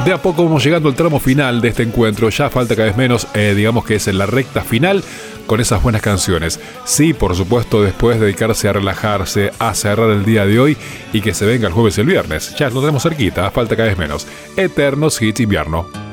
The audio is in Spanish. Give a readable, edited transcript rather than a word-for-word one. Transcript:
De a poco vamos llegando al tramo final de este encuentro. Ya falta cada vez menos, digamos que es en la recta final con esas buenas canciones. Sí, por supuesto, después dedicarse a relajarse, a cerrar el día de hoy y que se venga el jueves y el viernes. Ya lo tenemos cerquita, falta cada vez menos. Eternos Hits Invierno.